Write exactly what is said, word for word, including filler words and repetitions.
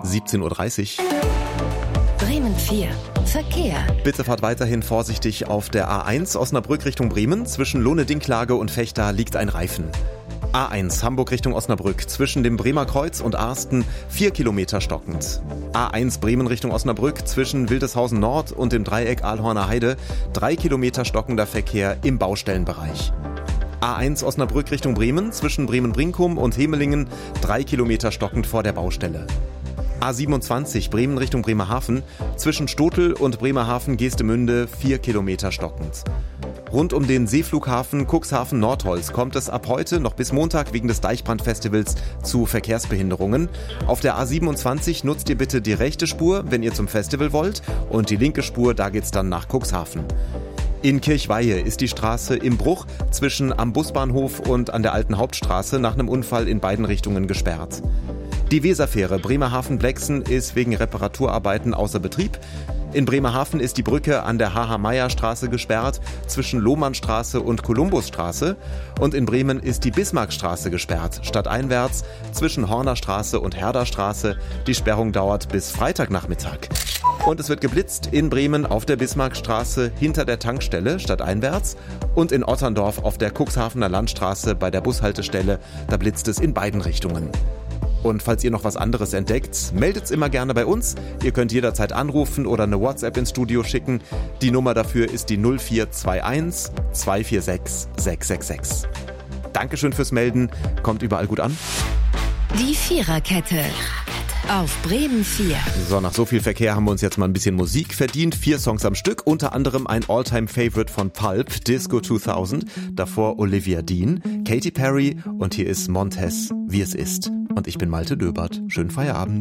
siebzehn Uhr dreißig. Bremen vier. Verkehr. Bitte fahrt weiterhin vorsichtig auf der A eins Osnabrück Richtung Bremen. Zwischen Lohne-Dinklage und Vechta liegt ein Reifen. A eins Hamburg Richtung Osnabrück. Zwischen dem Bremer Kreuz und Arsten vier Kilometer stockend. A eins Bremen Richtung Osnabrück. Zwischen Wildeshausen Nord und dem Dreieck Ahlhorner Heide drei Kilometer stockender Verkehr im Baustellenbereich. A eins Osnabrück Richtung Bremen. Zwischen Bremen-Brinkum und Hemelingen drei Kilometer stockend vor der Baustelle. A siebenundzwanzig Bremen Richtung Bremerhaven. Zwischen Stotel und Bremerhaven-Geestemünde vier Kilometer stockend. Rund um den Seeflughafen Cuxhaven-Nordholz kommt es ab heute noch bis Montag wegen des Deichbrandfestivals zu Verkehrsbehinderungen. Auf der A siebenundzwanzig nutzt ihr bitte die rechte Spur, wenn ihr zum Festival wollt, und die linke Spur, da geht's dann nach Cuxhaven. In Kirchweihe ist die Straße im Bruch zwischen am Busbahnhof und an der alten Hauptstraße nach einem Unfall in beiden Richtungen gesperrt. Die Weserfähre Bremerhaven-Blexen ist wegen Reparaturarbeiten außer Betrieb. In Bremerhaven ist die Brücke an der H H. Meyer Straße gesperrt, zwischen Lohmannstraße und Kolumbusstraße. Und in Bremen ist die Bismarckstraße gesperrt, stadteinwärts zwischen Hornerstraße und Herderstraße. Die Sperrung dauert bis Freitagnachmittag. Und es wird geblitzt in Bremen auf der Bismarckstraße hinter der Tankstelle stadteinwärts und in Otterndorf auf der Cuxhavener Landstraße bei der Bushaltestelle. Da blitzt es in beiden Richtungen. Und falls ihr noch was anderes entdeckt, meldet's immer gerne bei uns. Ihr könnt jederzeit anrufen oder eine WhatsApp ins Studio schicken. Die Nummer dafür ist die null vier zwei eins zwei vier sechs sechs sechs sechs. Dankeschön fürs Melden. Kommt überall gut an. Die Viererkette. Auf Bremen vier. So, nach so viel Verkehr haben wir uns jetzt mal ein bisschen Musik verdient. Vier Songs am Stück, unter anderem ein All-Time-Favorite von Pulp, Disco zweitausend. Davor Olivia Dean, Katy Perry und hier ist Montez, wie es ist. Und ich bin Malte Döbert. Schönen Feierabend.